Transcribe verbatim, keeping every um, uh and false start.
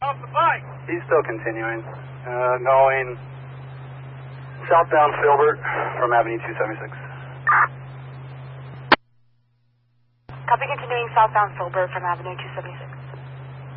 Off the bike. He's still continuing. Uh, going southbound Filbert from Avenue two seventy-six. Copy, continuing southbound Filbert from Avenue two seventy-six.